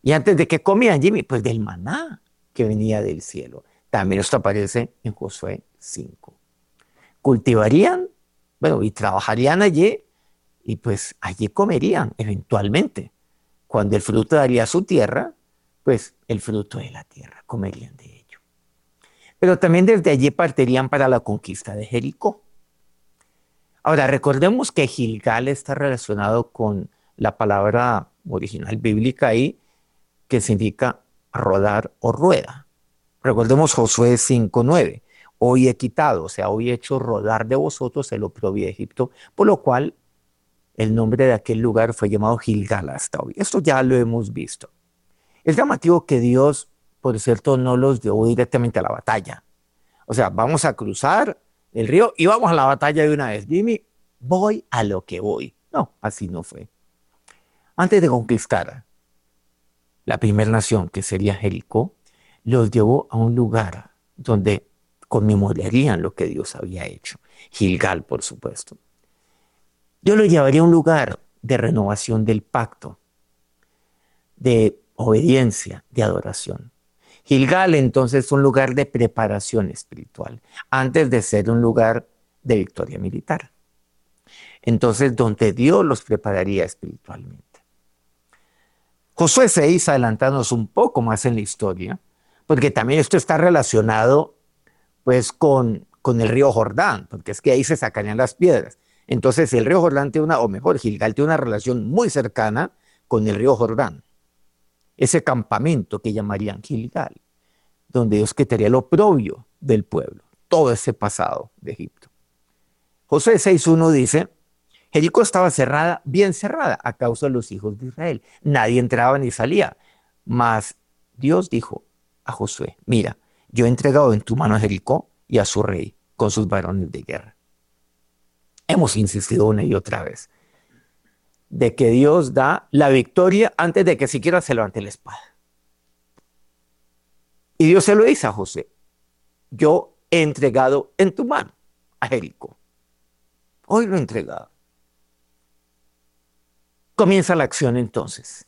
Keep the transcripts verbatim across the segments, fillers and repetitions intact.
¿Y antes de qué comían, Jimmy? Pues del maná que venía del cielo. También esto aparece en Josué cinco. Cultivarían, bueno, y trabajarían allí y pues allí comerían eventualmente. Cuando el fruto daría su tierra, pues el fruto de la tierra comerían de ello. Pero también desde allí partirían para la conquista de Jericó. Ahora, recordemos que Gilgal está relacionado con la palabra original bíblica ahí, que significa rodar o rueda. Recordemos Josué cinco nueve. Hoy he quitado, o sea, hoy he hecho rodar de vosotros el oprobio de Egipto, por lo cual el nombre de aquel lugar fue llamado Gilgal hasta hoy. Esto ya lo hemos visto. Es llamativo que Dios, por cierto, no los llevó directamente a la batalla. O sea, vamos a cruzar el río y vamos a la batalla de una vez. Jimmy, voy a lo que voy. No, así no fue. Antes de conquistar la primera nación, que sería Jericó, los llevó a un lugar donde conmemorarían lo que Dios había hecho. Gilgal, por supuesto. Yo lo llevaría a un lugar de renovación del pacto, de obediencia, de adoración. Gilgal entonces es un lugar de preparación espiritual, antes de ser un lugar de victoria militar. Entonces, donde Dios los prepararía espiritualmente. Josué seis, adelantándonos un poco más en la historia, porque también esto está relacionado pues con, con el río Jordán, porque es que ahí se sacarían las piedras. Entonces el río Jordán tiene una, o mejor, Gilgal tiene una relación muy cercana con el río Jordán. Ese campamento que llamarían Gilgal, donde Dios quitaría el oprobio del pueblo, todo ese pasado de Egipto. Josué seis uno dice, Jericó estaba cerrada, bien cerrada, a causa de los hijos de Israel. Nadie entraba ni salía. Mas Dios dijo a Josué, mira, yo he entregado en tu mano a Jericó y a su rey con sus varones de guerra. Hemos insistido una y otra vez de que Dios da la victoria antes de que siquiera se levante la espada. Y Dios se lo dice a Josué, yo he entregado en tu mano a Jericó. Hoy lo he entregado. Comienza la acción entonces.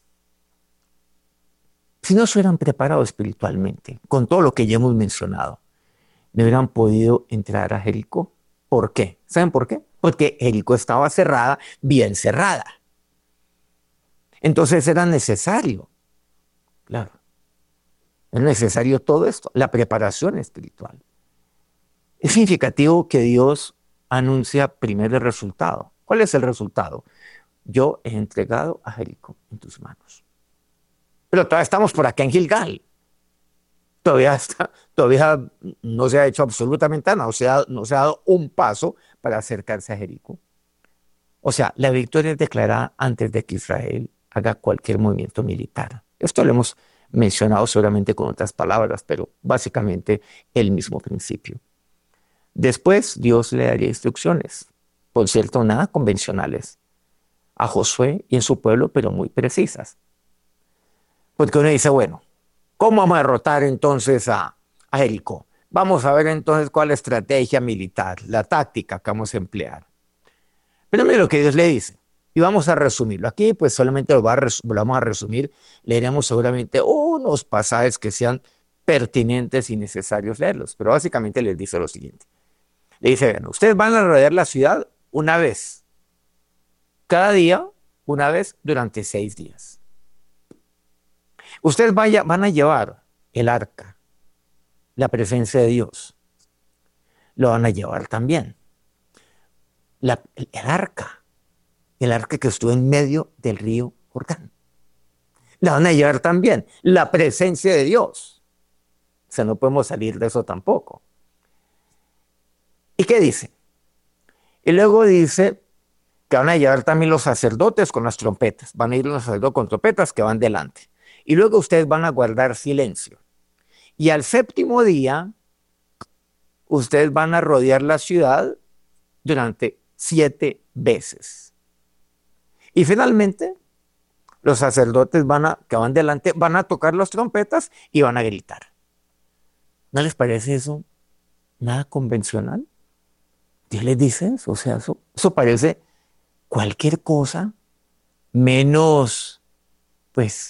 Si no se hubieran preparado espiritualmente, con todo lo que ya hemos mencionado, no hubieran podido entrar a Jericó. ¿Por qué? ¿Saben por qué? Porque Jericó estaba cerrada, bien cerrada. Entonces era necesario, claro, es necesario todo esto, la preparación espiritual. Es significativo que Dios anuncia primero el resultado. ¿Cuál es el resultado? Yo he entregado a Jericó en tus manos. Pero todavía estamos por acá en Gilgal. Todavía, está, todavía no se ha hecho absolutamente nada, o sea, no se ha dado un paso para acercarse a Jericó. O sea, la victoria es declarada antes de que Israel haga cualquier movimiento militar. Esto lo hemos mencionado seguramente con otras palabras, pero básicamente el mismo principio. Después Dios le daría instrucciones, por cierto, nada convencionales, a Josué y en su pueblo, pero muy precisas. Porque uno dice, bueno, ¿cómo vamos a derrotar entonces a, a Jericó? Vamos a ver entonces cuál es la estrategia militar, la táctica que vamos a emplear. Pero mire lo que Dios le dice. Y vamos a resumirlo. Aquí pues solamente lo, va a res- lo vamos a resumir. Leeremos seguramente unos pasajes que sean pertinentes y necesarios leerlos. Pero básicamente les dice lo siguiente. Le dice, bueno, ustedes van a rodear la ciudad una vez. Cada día, una vez durante seis días. Ustedes vaya, van a llevar el arca, la presencia de Dios. Lo van a llevar también. La, el, el arca, el arca que estuvo en medio del río Jordán. La van a llevar también la presencia de Dios. O sea, no podemos salir de eso tampoco. ¿Y qué dice? Y luego dice que van a llevar también los sacerdotes con las trompetas. Van a ir los sacerdotes con trompetas que van delante. Y luego ustedes van a guardar silencio. Y al séptimo día, ustedes van a rodear la ciudad durante siete veces. Y finalmente, los sacerdotes van a, que van delante van a tocar las trompetas y van a gritar. ¿No les parece eso nada convencional? Dios les dice eso, o sea, eso, eso parece cualquier cosa menos, pues,